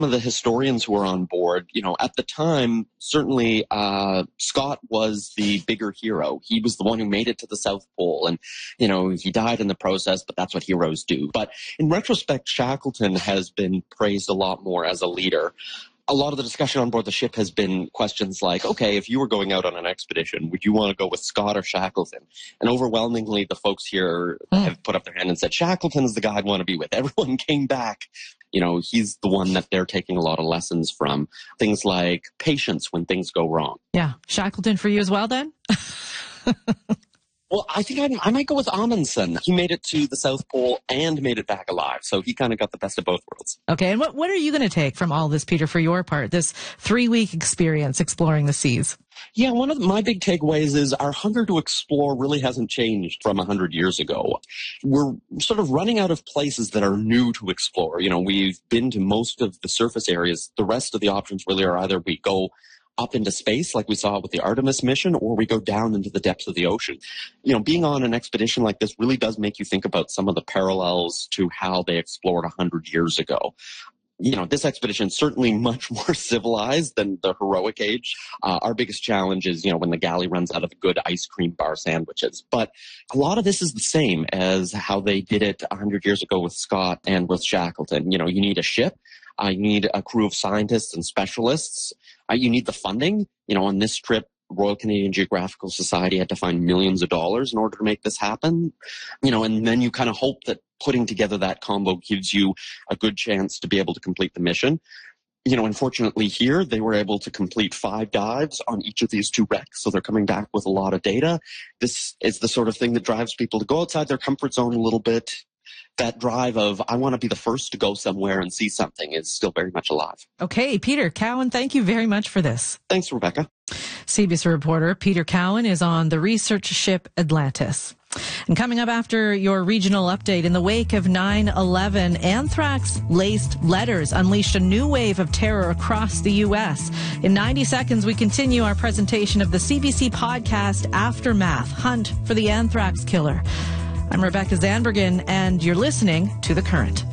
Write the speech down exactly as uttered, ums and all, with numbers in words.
of the historians who were on board, you know, at the time, certainly uh, Scott was the bigger hero. He was the one who made it to the South Pole, and, you know, he died in the process, but that's what heroes do. But in retrospect, Shackleton has been praised a lot more as a leader. A lot of the discussion on board the ship has been questions like, okay, if you were going out on an expedition, would you want to go with Scott or Shackleton? And overwhelmingly, the folks here mm. have put up their hand and said, Shackleton is the guy I'd want to be with. Everyone came back. You know, he's the one that they're taking a lot of lessons from. Things like patience when things go wrong. Yeah. Shackleton for you as well, then? Well, I think I'd, I might go with Amundsen. He made it to the South Pole and made it back alive. So he kind of got the best of both worlds. Okay. And what, what are you going to take from all this, Peter, for your part, this three-week experience exploring the seas? Yeah, one of the, my big takeaways is our hunger to explore really hasn't changed from one hundred years ago. We're sort of running out of places that are new to explore. You know, we've been to most of the surface areas. The rest of the options really are either we go up into space like we saw with the Artemis mission, or we go down into the depths of the ocean. You know, being on an expedition like this really does make you think about some of the parallels to how they explored one hundred years ago. You know, this expedition is certainly much more civilized than the heroic age. Uh, our biggest challenge is, you know, when the galley runs out of good ice cream bar sandwiches. But a lot of this is the same as how they did it one hundred years ago with Scott and with Shackleton. You know, you need a ship. Uh, you need a crew of scientists and specialists. Uh, you need the funding. You know, on this trip, Royal Canadian Geographical Society had to find millions of dollars in order to make this happen. You know, and then you kind of hope that putting together that combo gives you a good chance to be able to complete the mission. You know, unfortunately here, they were able to complete five dives on each of these two wrecks, so they're coming back with a lot of data. This is the sort of thing that drives people to go outside their comfort zone a little bit. That drive of, I want to be the first to go somewhere and see something is still very much alive. Okay, Peter Cowan, thank you very much for this. Thanks, Rebecca. C B S reporter Peter Cowan is on the research ship Atlantis. And coming up after your regional update, in the wake of nine eleven, anthrax-laced letters unleashed a new wave of terror across the U S. In ninety seconds, we continue our presentation of the C B C podcast Aftermath, Hunt for the Anthrax Killer. I'm Rebecca Zandbergen, and you're listening to The Current.